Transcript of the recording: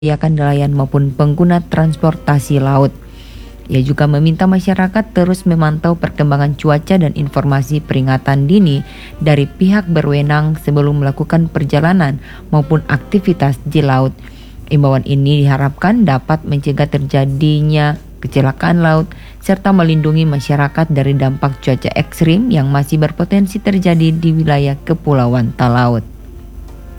menyediakan nelayan maupun pengguna transportasi laut. Ia juga meminta masyarakat terus memantau perkembangan cuaca dan informasi peringatan dini dari pihak berwenang sebelum melakukan perjalanan maupun aktivitas di laut. Imbauan ini diharapkan dapat mencegah terjadinya kecelakaan laut serta melindungi masyarakat dari dampak cuaca ekstrim yang masih berpotensi terjadi di wilayah Kepulauan Talaut.